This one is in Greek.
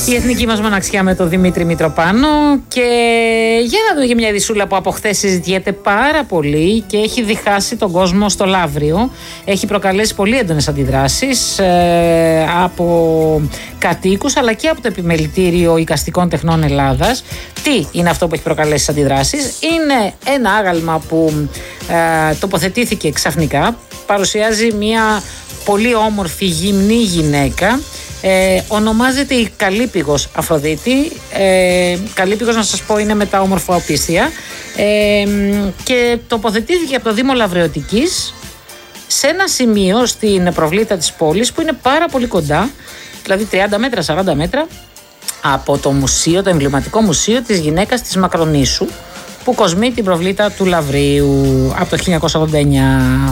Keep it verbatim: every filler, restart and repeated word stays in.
Η εθνική μας μοναξιά με τον Δημήτρη Μητροπάνο. Και για να δούμε και μια ειδησούλα που από χθες συζητιέται πάρα πολύ και έχει διχάσει τον κόσμο στο Λαύριο. Έχει προκαλέσει πολύ έντονες αντιδράσεις ε, από κατοίκους αλλά και από το Επιμελητήριο Οικαστικών Τεχνών Ελλάδας. Τι είναι αυτό που έχει προκαλέσει τις αντιδράσεις? Είναι ένα άγαλμα που ε, τοποθετήθηκε ξαφνικά. Παρουσιάζει μια πολύ όμορφη γυμνή γυναίκα. Ε, ονομάζεται η Καλύπηγος Αφροδίτη. ε, Καλύπηγος, να σας πω, είναι με τα όμορφα οπίστια, ε, και τοποθετήθηκε από το Δήμο Λαβρεωτικής σε ένα σημείο στην προβλήτα της πόλης που είναι πάρα πολύ κοντά, δηλαδή τριάντα μέτρα, σαράντα μέτρα από το μουσείο, το εμβληματικό μουσείο της γυναίκας της Μακρονήσου, που κοσμεί την προβλήτα του Λαβρίου από το χίλια εννιακόσια ογδόντα εννιά.